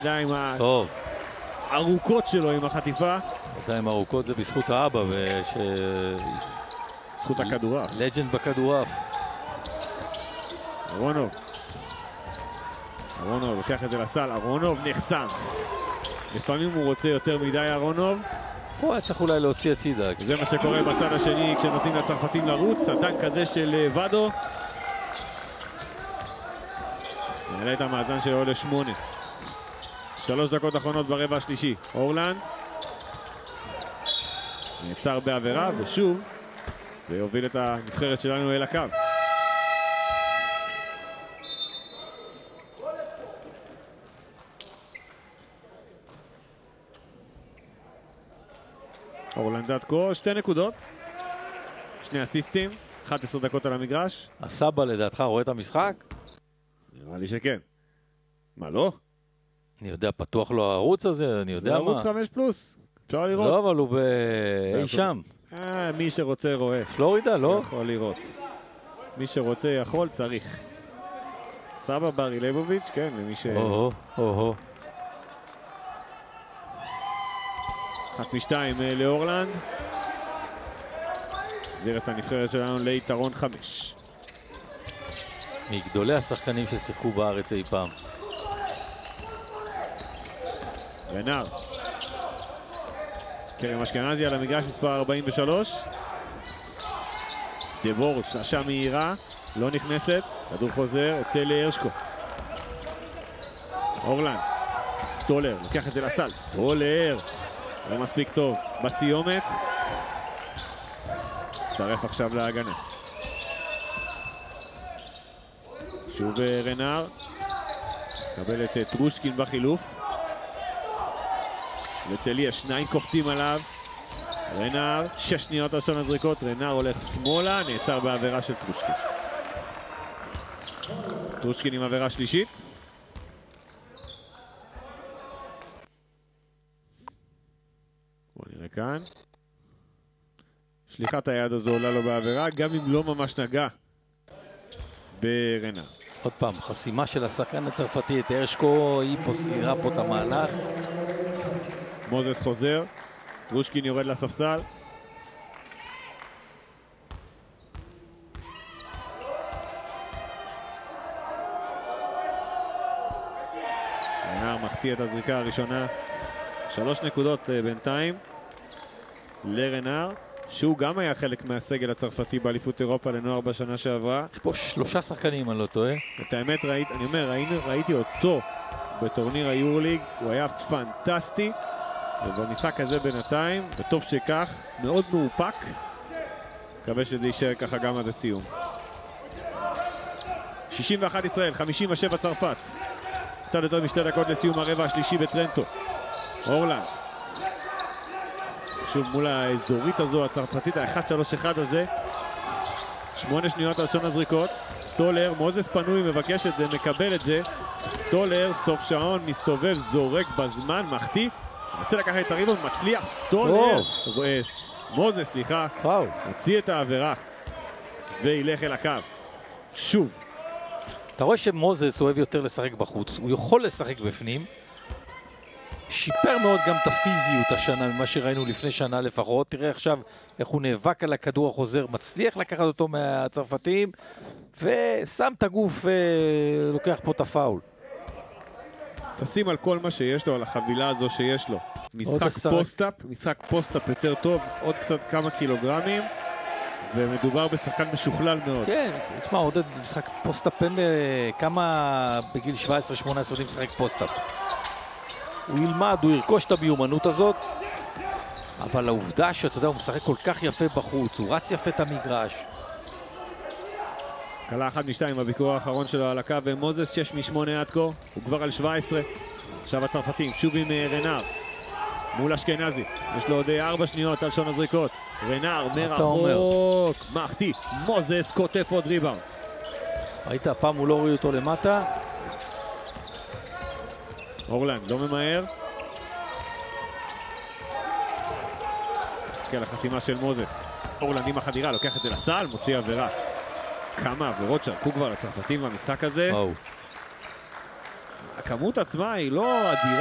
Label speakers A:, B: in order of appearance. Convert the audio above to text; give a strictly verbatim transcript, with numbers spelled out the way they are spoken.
A: ידיים
B: טוב.
A: הארוכות שלו עם החטיפה.
B: ידיים ארוכות זה בזכות האבא וש...
A: זכות הכדורף.
B: לג'נד בכדורף.
A: אהרונוב. אהרונוב לוקח את זה לסל, אהרונוב נחסם. לפעמים הוא רוצה יותר מדי אהרונוב.
B: פה היה צריך אולי להוציא הצידה.
A: זה מה שקורה בצד השני כשנותנים לצרפתים לרוץ, הדנק כזה של ודו. נעלה את המאזן שלו לשמונה. שלוש דקות אחרונות ברבע השלישי. אורלנד. נעצר בעבירה, ושוב זה יוביל את הנבחרת שלנו אל הקו. אורלנד עד כה, שתי נקודות. שני אסיסטים, אחת עשרה דקות על המגרש.
B: הסבא לדעתך רואה את המשחק?
A: נראה לי שכן. מה לא?
B: אני יודע, פתוח לו הערוץ הזה, אני יודע
A: זה
B: מה.
A: ערוץ חמש פלוס, אפשר לראות.
B: לא, אבל הוא באי שם.
A: אה, מי שרוצה רואה.
B: פלורידה, לא?
A: יכול לראות. מי שרוצה יכול, צריך. סבא ברי ליבוביץ', כן, למי ש...
B: או-הו, או-הו.
A: אחת משתיים לאורלנד. זיר את הנבחרת שלנו ליתרון חמש.
B: מגדולי השחקנים ששיחקו בארץ אי פעם.
A: רנר. קרם אשכנזי על המגרש מספר ארבעים ושלוש. דבור, שלשה מהירה, לא נכנסת. כדור חוזר, אצל הרשקו. אורלנד. סטולר, לוקח את זה לסל. סטולר. לא מספיק טוב. בסיומת. הצטרף עכשיו להגנה. שוב רנר. קבל את טרושקין בחילוף. וטליה, שניים קופצים עליו. רנר, שש שניות ראשון הזריקות. רנר הולך שמאלה, נעצר בעבירה של טרושקין. טרושקין עם עבירה שלישית. בואו נראה כאן. שליחת היד הזו עולה לו בעבירה, גם אם לא ממש נגע ברנר.
B: עוד פעם, חסימה של השחקן הצרפתי, את הרשקו, היא פה סיירה פה את המהלך.
A: מוזס חוזר, טרושקין יורד לספסל. רנר מחטיא את הזריקה הראשונה. שלוש נקודות בינתיים לרנר, שהוא גם היה חלק מהסגל הצרפתי באליפות אירופה לנוער בשנה שעברה.
B: יש פה שלושה שחקנים, אני לא טועה.
A: את האמת, ראית, אני אומר, ראינו, ראיתי אותו בטורניר היורוליג, הוא היה פנטסטי. ובמשחק הזה בינתיים, וטוב שכך, מאוד מאופק. מקווה שזה יישאר ככה גם עד הסיום. שישים ואחת ישראל, חמישים ושבע צרפת. קצת יותר משתי דקות לסיום הרבע השלישי בטרנטו. אורלנד. שוב מול האזורית הזו, הצרפתית, ה-אחת שלוש אחת הזה. שמונה שניות על שון הזריקות. סטולר, מוזס פנוי, מבקש את זה, מקבל את זה. סטולר, סוף שעון, מסתובב, זורק בזמן, מחטיא. מנסה לקחת את הריבון, מצליח, סטולר. מוזס, סליחה.
B: וואו.
A: הוציא את העבירה. וילך אל הקו. שוב.
B: אתה רואה שמוזס אוהב יותר לשחק בחוץ. הוא יכול לשחק בפנים. שיפר מאוד גם את הפיזיות השנה ממה שראינו לפני שנה לפחות. תראה עכשיו איך הוא נאבק על הכדור החוזר, מצליח לקחת אותו מהצרפתים, ושם את הגוף ולוקח פה את הפאול.
A: תשים על כל מה שיש לו, על החבילה הזו שיש לו. משחק פוסט-אפ, משחק פוסט-אפ יותר טוב, עוד קצת כמה קילוגרמים, ומדובר בשחקן משוכלל מאוד.
B: כן, תשמע, עודד, משחק פוסט-אפ, אין כמה בגיל שבע עשרה שמונה עשרה יודעים משחק פוסט-אפ. הוא ילמד, הוא ירכוש את המיומנות הזאת, אבל העובדה שאתה יודע, הוא משחק כל כך יפה בחוץ, הוא רץ יפה את המגרש.
A: קלה אחת משתיים בביקור האחרון שלו על הקו, ומוזס שש משמונה עד כה, הוא כבר על שבע עשרה. עכשיו הצרפתים, שוב עם רנר, מול אשכנזי, יש לו עוד ארבע שניות על שון הזריקות. רנר מרחוק, מחטיא, מוזס כותף עוד ריבאונד.
B: ראית, הפעם הוא לא הוריד אותו למטה.
A: אורלנד לא ממהר. כן, החסימה של מוזס. אורלנד עם החדירה, לוקח את זה לסל, מוציא עבירה. כמה עבירות שרקו כבר לצרפתים במשחק הזה.
B: וואו.
A: הכמות עצמה היא לא אדירה.